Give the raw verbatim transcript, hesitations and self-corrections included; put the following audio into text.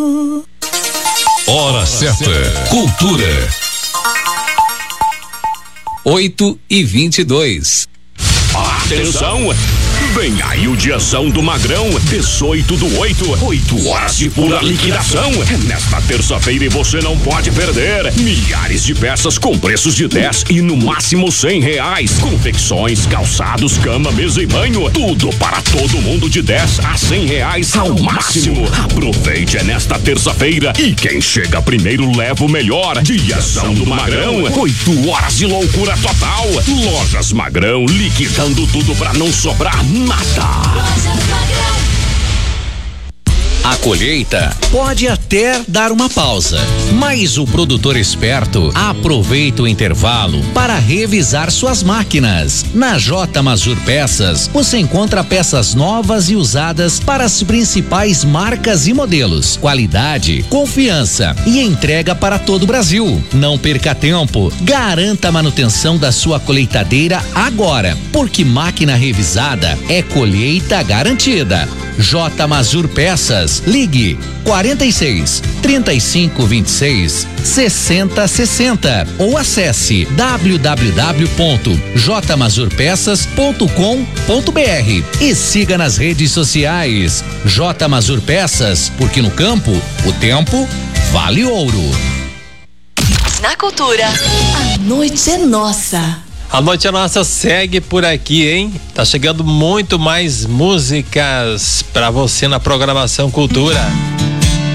Hora certa. Cultura. oito e vinte e dois. Atenção! Vem aí o diazão do Magrão, dezoito do oito, oito horas de pura liquidação. É nesta terça-feira e você não pode perder. Milhares de peças com preços de dez e no máximo cem reais. Confecções, calçados, cama, mesa e banho. Tudo para todo mundo de dez a cem reais ao máximo. Aproveite, é nesta terça-feira e quem chega primeiro leva o melhor. Diazão do Magrão, oito horas de loucura total. Lojas Magrão, liquidando tudo para não sobrar nada. A colheita pode até dar uma pausa, mas o produtor esperto aproveita o intervalo para revisar suas máquinas. Na J Mazur Peças, você encontra peças novas e usadas para as principais marcas e modelos, qualidade, confiança e entrega para todo o Brasil. Não perca tempo, garanta a manutenção da sua colheitadeira agora, porque máquina revisada é colheita garantida. J Mazur Peças, ligue quarenta e seis, trinta e cinco, vinte e seis, sessenta, sessenta ou acesse w w w ponto j mazur peças ponto com ponto b r e siga nas redes sociais. J Mazur Peças, porque no campo o tempo vale ouro. Na cultura, a noite é nossa. A noite é nossa, segue por aqui, hein? Tá chegando muito mais músicas pra você na programação Cultura.